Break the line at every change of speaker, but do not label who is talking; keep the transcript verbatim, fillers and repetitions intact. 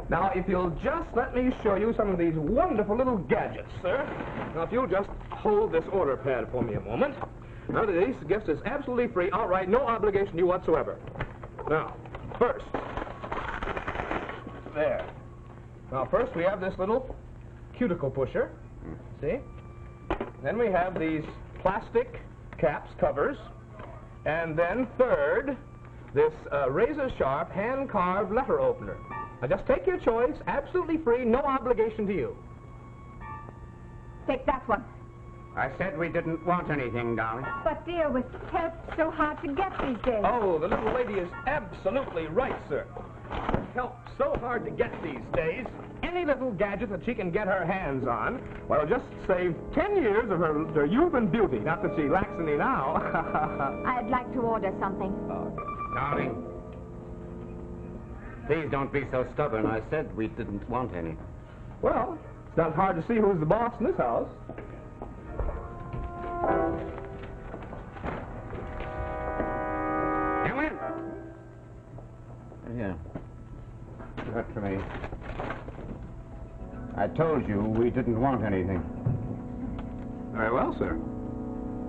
Now, if you'll just let me show you some of these wonderful little gadgets, sir. Now, if you'll just hold this order pad for me a moment. Now, this gift is absolutely free, outright, no obligation to you whatsoever. Now, first. There. Now, first we have this little cuticle pusher. See? Then we have these plastic caps, covers. And then third, this uh, razor-sharp, hand-carved letter opener. Now, just take your choice, absolutely free, no obligation to you.
Take that one.
I said we didn't want anything, darling.
But, dear, with help so hard to get these days.
Oh, the little lady is absolutely right, sir. Help so hard to get these days. Any little gadget that she can get her hands on, well, it'll just save ten years of her, her youth and beauty. Not that she lacks any now.
I'd like to order something.
Oh.
Darling, please don't be so stubborn. I said we didn't want any.
Well, it's not hard to see who's the boss in this house.
Come in. Here. That for me. I told you we didn't want anything.
Very well, sir.